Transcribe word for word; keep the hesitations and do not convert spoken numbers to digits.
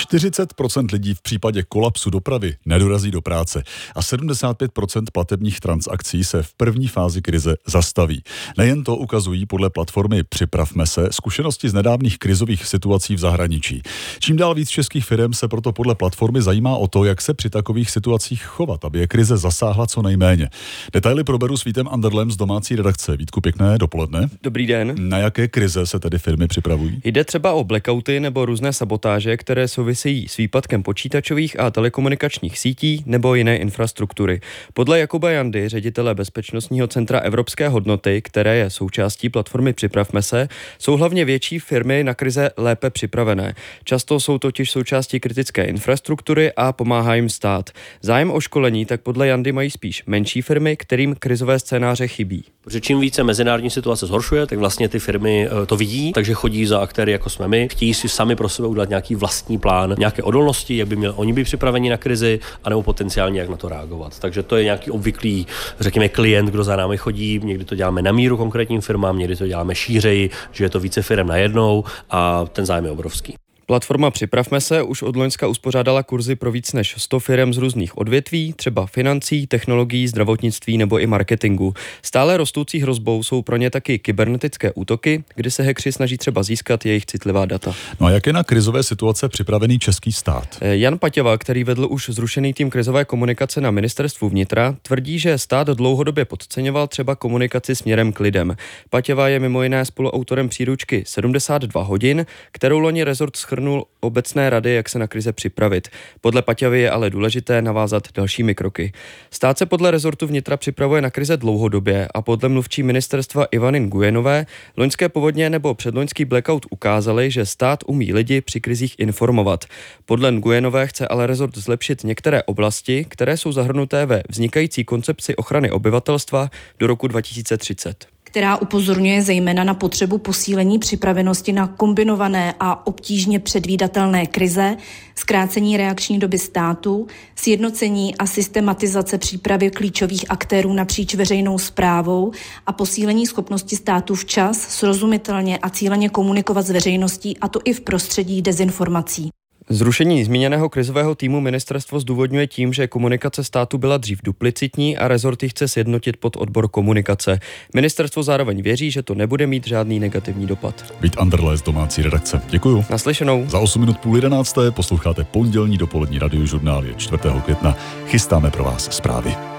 čtyřicet procent lidí v případě kolapsu dopravy nedorazí do práce a sedmdesát pět procent platebních transakcí se v první fázi krize zastaví. Nejen to ukazují podle platformy Připravme se zkušenosti z nedávných krizových situací v zahraničí. Čím dál víc českých firem se proto podle platformy zajímá o to, jak se při takových situacích chovat, aby je krize zasáhla co nejméně. Detaily proberu s Vítem Anderlem z domácí redakce. Vítku, pěkné dopoledne. Dobrý den. Na jaké krize se tedy firmy připravují? Jde třeba o blackouty nebo různé sabotáže, které souvisejí s výpadkem počítačových a telekomunikačních sítí nebo jiné infrastruktury. Podle Jakuba Jandy, ředitele Bezpečnostního centra Evropské hodnoty, které je součástí platformy Připravme se, jsou hlavně větší firmy na krize lépe připravené. Často jsou totiž součástí kritické infrastruktury a pomáhá jim stát. Zájem o školení tak podle Jandy mají spíš menší firmy, kterým krizové scénáře chybí. Protože čím více mezinárodní situace zhoršuje, tak vlastně ty firmy to vidí, takže chodí za aktéry, jako jsme my, chtějí si sami pro sebe udělat nějaký vlastní plán, nějaké odolnosti, jak by měli oni být připraveni na krizi, anebo potenciálně jak na to reagovat. Takže to je nějaký obvyklý, řekněme, klient, kdo za námi chodí. Někdy to děláme na míru konkrétním firmám, někdy to děláme šířeji, že je to více firem najednou a ten zájem je obrovský. Platforma Připravme se už od loňska uspořádala kurzy pro víc než sto firem z různých odvětví, třeba financí, technologií, zdravotnictví nebo i marketingu. Stále rostoucí hrozbou jsou pro ně taky kybernetické útoky, kdy se hackři snaží třeba získat jejich citlivá data. No a jak je na krizové situace připravený český stát? Jan Paťava, který vedl už zrušený tým krizové komunikace na ministerstvu vnitra, tvrdí, že stát dlouhodobě podceňoval třeba komunikaci směrem k lidem. Paťava je mimo jiné spoluautorem příručky sedmdesát dva hodin, kterou loni rezort schrnul obecné rady, jak se na krize připravit. Podle Paťavy je ale důležité navázat dalšími kroky. Stát se podle rezortu vnitra připravuje na krize dlouhodobě a podle mluvčí ministerstva Ivany Nguyenové loňské povodně nebo předloňský blackout ukázaly, že stát umí lidi při krizích informovat. Podle Nguyenové chce ale rezort zlepšit některé oblasti, které jsou zahrnuté ve vznikající koncepci ochrany obyvatelstva do roku dva tisíce třicet. Která upozorňuje zejména na potřebu posílení připravenosti na kombinované a obtížně předvídatelné krize, zkrácení reakční doby státu, sjednocení a systematizace přípravy klíčových aktérů napříč veřejnou správou a posílení schopnosti státu včas, srozumitelně a cíleně komunikovat s veřejností, a to i v prostředí dezinformací. Zrušení zmíněného krizového týmu ministerstvo zdůvodňuje tím, že komunikace státu byla dřív duplicitní a rezort ji chce sjednotit pod odbor komunikace. Ministerstvo zároveň věří, že to nebude mít žádný negativní dopad. Vít Anderle z domácí redakce. Děkuju. Naslyšenou. Za osm minut půl jedenácté posloucháte pondělní dopolední radiožurnál, je čtvrtého května. Chystáme pro vás zprávy.